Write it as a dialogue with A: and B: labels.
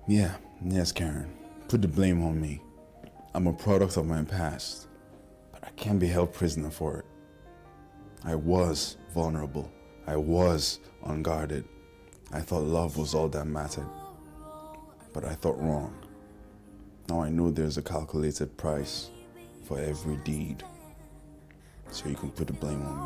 A: Yes, Karen. Put the blame on me. I'm a product of my past, but I can't be held prisoner for it. I was vulnerable. I was unguarded. I thought love was all that mattered, but I thought wrong. Now I know there's a calculated price for every deed, so you can put the blame on me.